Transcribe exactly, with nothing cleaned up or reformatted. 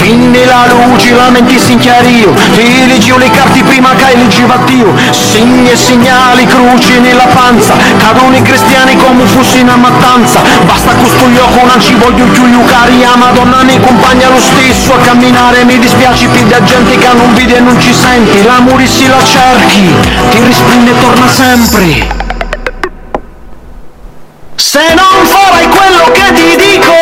Accendi la luce, la mente si inchiario, ti leggi le carte prima che leggiva Dio. Segni e segnali, croci nella panza, cadono i cristiani come fossi una mattanza. Basta questo io non ci voglio più giocare, a Madonna ne accompagna lo stesso a camminare. Mi dispiace più da gente che non vede e non ci senti. L'amore si la cerchi, ti risplende e torna sempre. Se non farai quello che ti dico